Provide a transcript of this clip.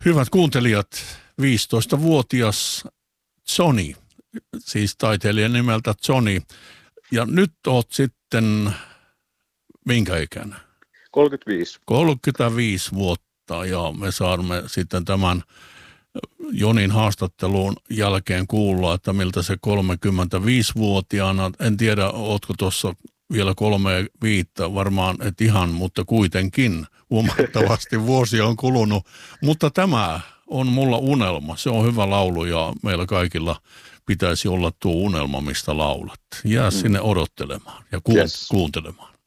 Hyvät kuuntelijat, 15-vuotias Johnny, siis taiteilijan nimeltä Johnny. Ja nyt oot sitten minkä ikäinen? 35. 35 vuotta ja me saamme sitten tämän Jonin haastattelun jälkeen kuulla, että miltä se 35-vuotiaana, en tiedä, ootko tuossa vielä 35, varmaan et ihan, mutta kuitenkin huomattavasti vuosia on kulunut. Mutta tämä on mulla unelma, se on hyvä laulu ja meillä kaikilla pitäisi olla tuo unelma, mistä laulat. Jää sinne odottelemaan ja kuuntelemaan.